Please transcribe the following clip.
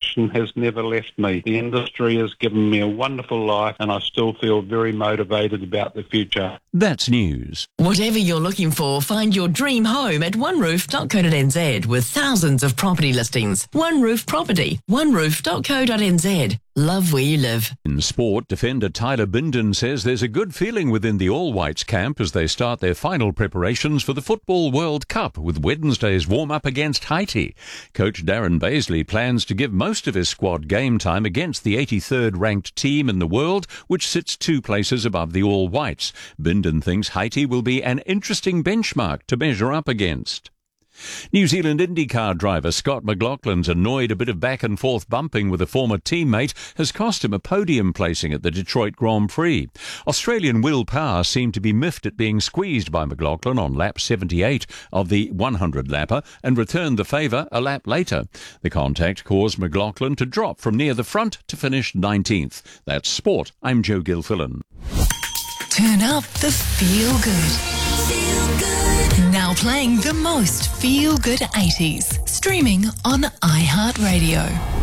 passion has never left me. The industry has given me a wonderful life and I still feel very motivated about the future. That's news. Whatever you're looking for, find your dream home at oneroof.co.nz with thousands of property listings. One Roof Property, oneroof.co.nz. Love where you live. In sport, defender Tyler Bindon says there's a good feeling within the All Whites camp as they start their final preparations for the Football World Cup with Wednesday's warm-up against Haiti. Coach Darren Baisley plans to give most of his squad game time against the 83rd ranked team in the world, which sits 2 places above the All Whites. Bindon thinks Haiti will be an interesting benchmark to measure up against. New Zealand IndyCar driver Scott McLaughlin's annoyed a bit of back-and-forth bumping with a former teammate has cost him a podium placing at the Detroit Grand Prix. Australian Will Power seemed to be miffed at being squeezed by McLaughlin on lap 78 of the 100-lapper and returned the favour a lap later. The contact caused McLaughlin to drop from near the front to finish 19th. That's sport. I'm Joe Gilfillan. Turn up the feel-good. Now playing the most feel-good 80s. Streaming on iHeartRadio.